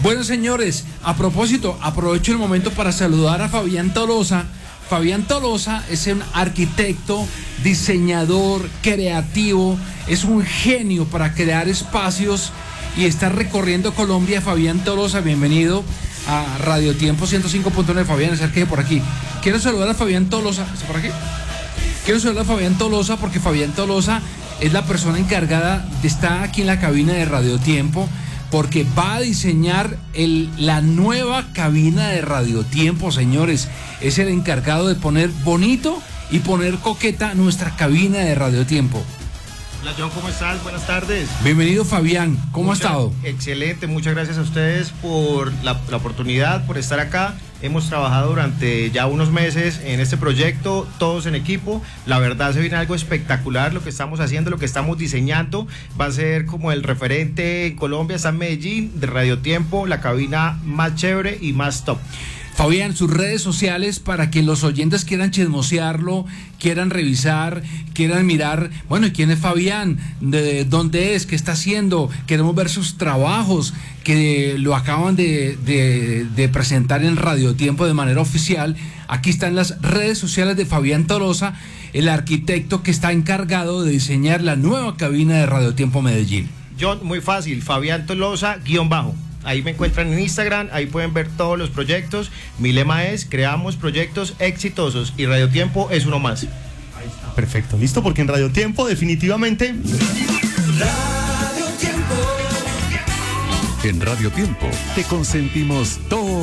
Bueno, señores, a propósito, aprovecho el momento para saludar a Fabián Tolosa. Fabián Tolosa es un arquitecto, diseñador, creativo, es un genio para crear espacios y está recorriendo Colombia. Fabián Tolosa, bienvenido a Radio Tiempo 105.9. Fabián, acérquese por aquí. Quiero saludar a Fabián Tolosa. ¿Está por aquí? Quiero saludar a Fabián Tolosa porque Fabián Tolosa es la persona encargada de estar aquí en la cabina de Radio Tiempo, porque va a diseñar la nueva cabina de Radio Tiempo, señores. Es el encargado de poner bonito y poner coqueta nuestra cabina de Radio Tiempo. Hola John, ¿cómo estás? Buenas tardes. Bienvenido Fabián, ¿cómo ha estado? Excelente, muchas gracias a ustedes por la oportunidad, por estar acá. Hemos trabajado durante ya unos meses en este proyecto, todos en equipo. La verdad se viene algo espectacular lo que estamos haciendo, lo que estamos diseñando. Va a ser como el referente en Colombia, está en Medellín, de Radio Tiempo, la cabina más chévere y más top. Fabián, sus redes sociales para que los oyentes quieran chismosearlo, quieran revisar, quieran mirar, bueno, ¿y quién es Fabián? ¿De dónde es? ¿Qué está haciendo? Queremos ver sus trabajos, que lo acaban de presentar en Radio Tiempo de manera oficial. Aquí están las redes sociales de Fabián Tolosa, el arquitecto que está encargado de diseñar la nueva cabina de Radio Tiempo Medellín. John, muy fácil, Fabián Tolosa, _. Ahí me encuentran en Instagram, ahí pueden ver todos los proyectos. Mi lema es, creamos proyectos exitosos y Radio Tiempo es uno más. Ahí está. Perfecto, listo, porque en Radio Tiempo definitivamente... En Radio Tiempo te consentimos todo